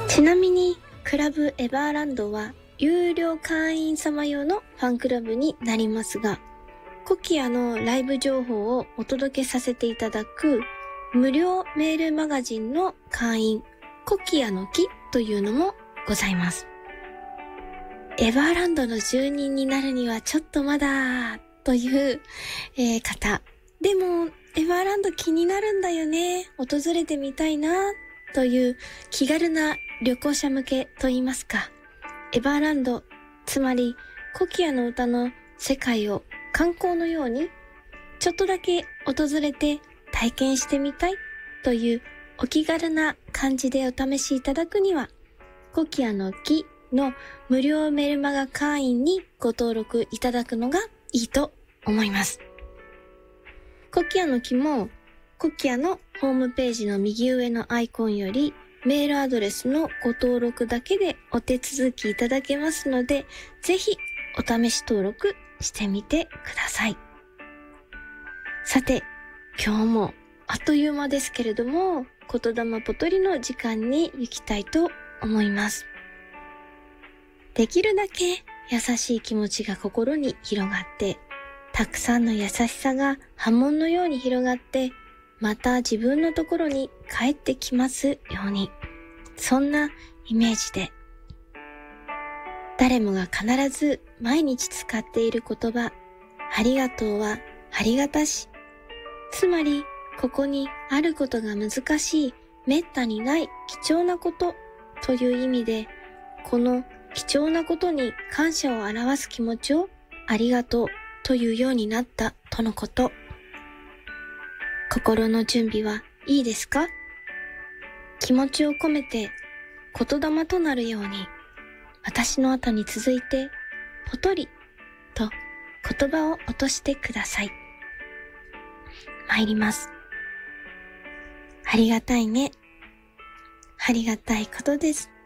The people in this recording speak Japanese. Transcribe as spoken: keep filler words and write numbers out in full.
ちなみにクラブエバーランドは有料会員様用のファンクラブになりますが、コキアのライブ情報をお届けさせていただく無料メールマガジンの会員、コキアの木というのもございます。エバーランドの住人になるにはちょっとまだという、えー、方。でもエバーランド気になるんだよね。訪れてみたいなという気軽な旅行者向けといいますか。エバーランド、つまりコキアの歌の世界を観光のようにちょっとだけ訪れて体験してみたいというお気軽な感じでお試しいただくには、コキアの木の無料メルマガ会員にご登録いただくのがいいと思います。コキアの木もコキアのホームページの右上のアイコンよりメールアドレスのご登録だけでお手続きいただけますので、ぜひお試し登録してみてください。さて、今日もあっという間ですけれども、言霊ポトリの時間に行きたいと思います。できるだけ優しい気持ちが心に広がって、たくさんの優しさが波紋のように広がって、また自分のところに帰ってきますように、そんなイメージで、誰もが必ず毎日使っている言葉、ありがとうはありがたし、つまりここにあることが難しい、めったにない貴重なことという意味で、この貴重なことに感謝を表す気持ちをありがとうというようになったとのこと。心の準備はいいですか？気持ちを込めて言霊となるように、私の後に続いてポトリと言葉を落としてください。参ります。ありがたいね。ありがたいことです。